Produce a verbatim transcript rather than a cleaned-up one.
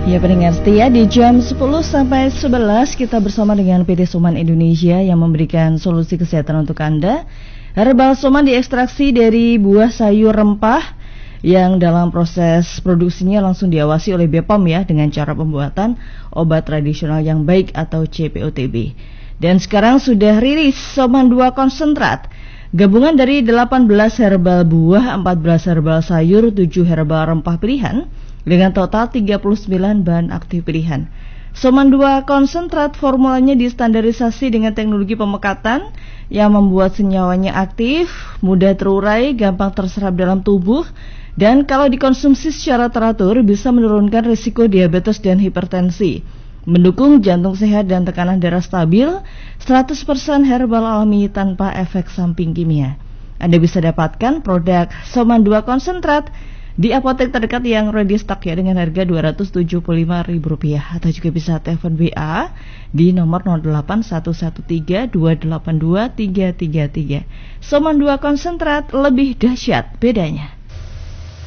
Ya pendengar setia, di jam sepuluh sampai sebelas kita bersama dengan P T Soman Indonesia yang memberikan solusi kesehatan untuk Anda. Herbal Soman diekstraksi dari buah sayur rempah yang dalam proses produksinya langsung diawasi oleh B P O M ya, dengan cara pembuatan obat tradisional yang baik atau C P O T B. Dan sekarang sudah rilis Soman dua konsentrat, gabungan dari delapan belas herbal buah, empat belas herbal sayur, tujuh herbal rempah pilihan, dengan total tiga puluh sembilan bahan aktif pilihan. Soman dua konsentrat formulanya distandarisasi dengan teknologi pemekatan yang membuat senyawanya aktif, mudah terurai, gampang terserap dalam tubuh, dan kalau dikonsumsi secara teratur bisa menurunkan risiko diabetes dan hipertensi, mendukung jantung sehat dan tekanan darah stabil, seratus persen herbal alami tanpa efek samping kimia. Anda bisa dapatkan produk Soman dua konsentrat di apotek terdekat yang ready stock ya, dengan harga dua ratus tujuh puluh lima ribu rupiah, atau juga bisa telepon W A di nomor nol delapan satu satu tiga dua delapan dua tiga tiga tiga. Soman dua konsentrat, lebih dahsyat bedanya.